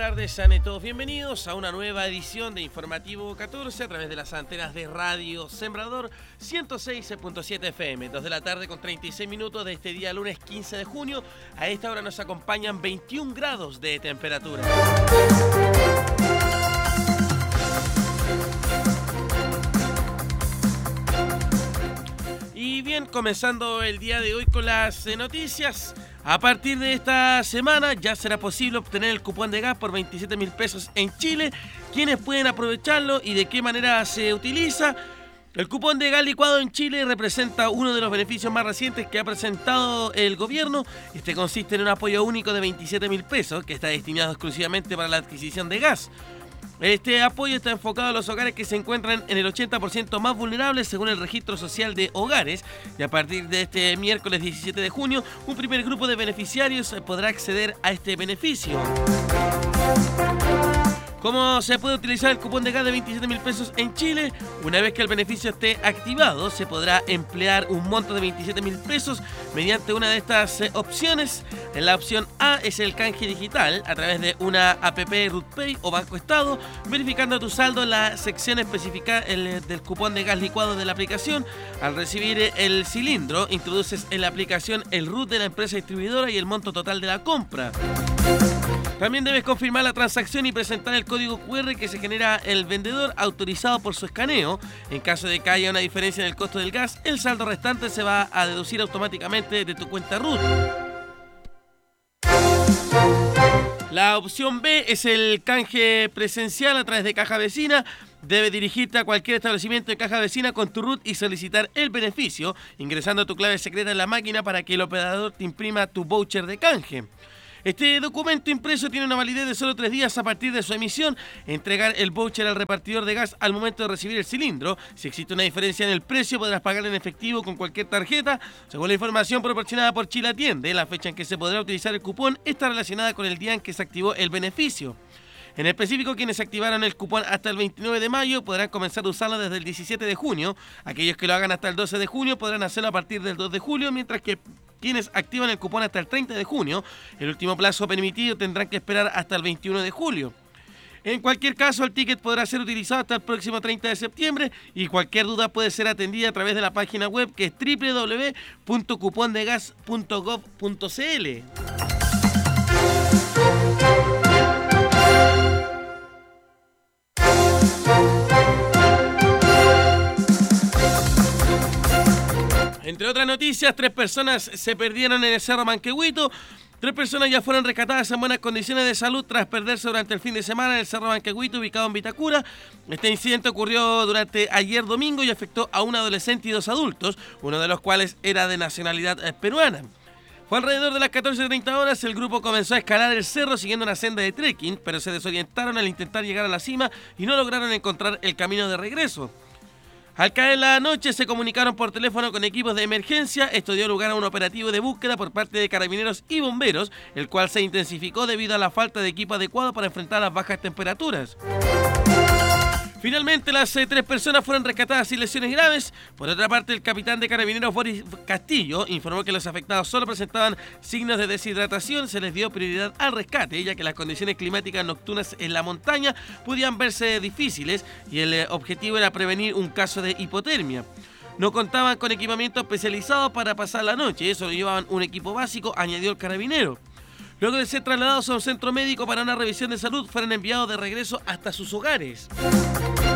tardes, sean todos bienvenidos a una nueva edición de Informativo 14 a través de las antenas de Radio Sembrador 106.7 FM, 2 de la tarde con 36 minutos de este día lunes 15 de junio. A esta hora nos acompañan 21 grados de temperatura. Y bien, comenzando el día de hoy con las noticias. A partir de esta semana ya será posible obtener el cupón de gas por 27.000 pesos en Chile. ¿Quiénes pueden aprovecharlo y de qué manera se utiliza? El cupón de gas licuado en Chile representa uno de los beneficios más recientes que ha presentado el gobierno. Este consiste en un apoyo único de 27.000 pesos que está destinado exclusivamente para la adquisición de gas. Este apoyo está enfocado a los hogares que se encuentran en el 80% más vulnerables según el Registro Social de Hogares, y a partir de este miércoles 17 de junio, un primer grupo de beneficiarios podrá acceder a este beneficio. ¿Cómo se puede utilizar el cupón de gas de 27.000 pesos en Chile? Una vez que el beneficio esté activado, se podrá emplear un monto de 27.000 pesos mediante una de estas opciones. La opción A es el canje digital a través de una app RutPay o Banco Estado, verificando tu saldo en la sección específica del cupón de gas licuado de la aplicación. Al recibir el cilindro, introduces en la aplicación el RUT de la empresa distribuidora y el monto total de la compra. También debes confirmar la transacción y presentar el código QR que se genera el vendedor autorizado por su escaneo. En caso de que haya una diferencia en el costo del gas, el saldo restante se va a deducir automáticamente de tu cuenta RUT. La opción B es el canje presencial a través de Caja Vecina. Debes dirigirte a cualquier establecimiento de Caja Vecina con tu RUT y solicitar el beneficio, ingresando tu clave secreta en la máquina para que el operador te imprima tu voucher de canje. Este documento impreso tiene una validez de solo 3 días a partir de su emisión. Entregar el voucher al repartidor de gas al momento de recibir el cilindro. Si existe una diferencia en el precio, podrás pagar en efectivo con cualquier tarjeta. Según la información proporcionada por Chile Atiende, la fecha en que se podrá utilizar el cupón está relacionada con el día en que se activó el beneficio. En específico, quienes activaron el cupón hasta el 29 de mayo podrán comenzar a usarlo desde el 17 de junio. Aquellos que lo hagan hasta el 12 de junio podrán hacerlo a partir del 2 de julio, mientras que quienes activan el cupón hasta el 30 de junio, el último plazo permitido, tendrán que esperar hasta el 21 de julio. En cualquier caso, el ticket podrá ser utilizado hasta el próximo 30 de septiembre y cualquier duda puede ser atendida a través de la página web que es www.cupondegas.gov.cl. Entre otras noticias, 3 personas se perdieron en el Cerro Manquehuito. 3 personas ya fueron rescatadas en buenas condiciones de salud tras perderse durante el fin de semana en el Cerro Manquehuito, ubicado en Vitacura. Este incidente ocurrió durante ayer domingo y afectó a un adolescente y 2 adultos, uno de los cuales era de nacionalidad peruana. Fue alrededor de las 14:30 horas, el grupo comenzó a escalar el cerro siguiendo una senda de trekking, pero se desorientaron al intentar llegar a la cima y no lograron encontrar el camino de regreso. Al caer la noche se comunicaron por teléfono con equipos de emergencia. Esto dio lugar a un operativo de búsqueda por parte de carabineros y bomberos, el cual se intensificó debido a la falta de equipo adecuado para enfrentar las bajas temperaturas. Finalmente, las 3 personas fueron rescatadas sin lesiones graves. Por otra parte, el capitán de carabineros Boris Castillo informó que los afectados solo presentaban signos de deshidratación. Se les dio prioridad al rescate, ya que las condiciones climáticas nocturnas en la montaña podían verse difíciles y el objetivo era prevenir un caso de hipotermia. No contaban con equipamiento especializado para pasar la noche, solo llevaban un equipo básico, añadió el carabinero. Luego de ser trasladados a un centro médico para una revisión de salud, fueron enviados de regreso hasta sus hogares.